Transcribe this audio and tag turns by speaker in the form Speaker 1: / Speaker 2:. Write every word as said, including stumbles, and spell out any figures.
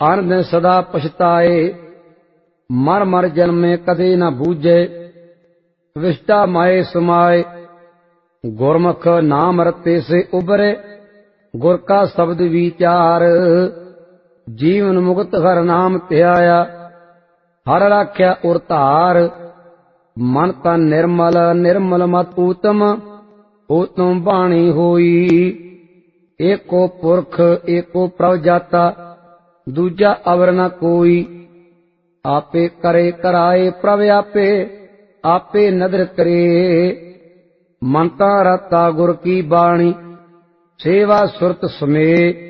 Speaker 1: ਅਨ ਦਿਨ ਸਦਾ ਪਛਤਾਏ। ਮਰ ਮਰ ਜਨਮੇ ਕਦੇ ਨਾ ਬੂਝੇ, ਵਿਸ਼ਟਾ ਮਾਏ ਸਮਾਏ। ਗੁਰਮੁਖ ਨਾਮ ਰਤੇ ਸੇ ਉਬਰੇ, ਗੁਰ ਕਾ ਸ਼ਬਦ ਵਿਚਾਰ। ਜੀਵਨ ਮੁਕਤ ਹਰ ਨਾਮ ਧਿਆਇਆ, ਹਰ ਰਾਖਿਆ ਉਰ ਧਾਰ। ਮਨ ਤਨ ਨਿਰਮਲ ਨਿਰਮਲ ਮਤ ਊਤਮ, ਊਤਮ ਬਾਣੀ ਹੋਈ। ਏਕੋ ਪੁਰਖ ਏਕੋ ਪ੍ਰਭ ਜਾਤਾ, ਦੂਜਾ ਅਵਰ ਨ ਕੋਈ। ਆਪੇ ਕਰੇ ਕਰਾਏ ਪ੍ਰਭ ਆਪੇ, ਆਪੇ ਨਦਰ ਕਰੇ। ਮੰਤਾ ਰਤਾ ਗੁਰ ਕੀ ਬਾਣੀ, ਸੇਵਾ ਸੁਰਤ ਸਮੇ।